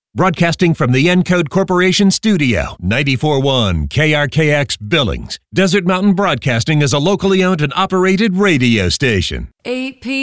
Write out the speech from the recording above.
Broadcasting from the Encode Corporation Studio, 94.1 KRKX Billings. Desert Mountain Broadcasting is a locally owned and operated radio station. 8 p.m.